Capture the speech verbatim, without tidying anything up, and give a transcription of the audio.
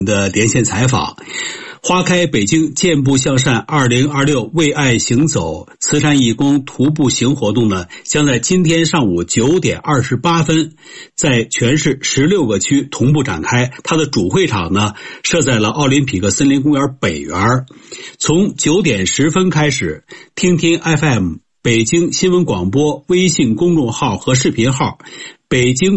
的连线采访。花开北京健步向善二零二六为爱行走慈善义工徒步行活动呢，将在今天上午九点二十八分在全市十六个区同步展开。它的主会场呢设在了奥林匹克森林公园北园。从九点十分开始，听听 F M 北京新闻广播微信公众号和视频号，北京